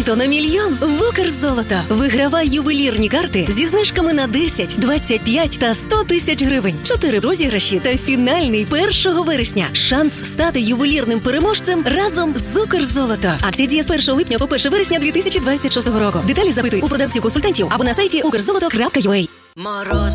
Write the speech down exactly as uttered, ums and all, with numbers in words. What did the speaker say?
Золото на мільйон в Укрзолото. Вигравай ювелірні карти зі знижками на десять, двадцять п'ять та сто тисяч гривень. Чотири розіграші та фінальний першого вересня. Шанс стати ювелірним переможцем разом з Укрзолото. Акція діє з першого липня по перше вересня дві тисячі двадцять шостого року. Деталі запитуй у продавців-консультантів або на сайті укрзолото крапка ю а. Мороз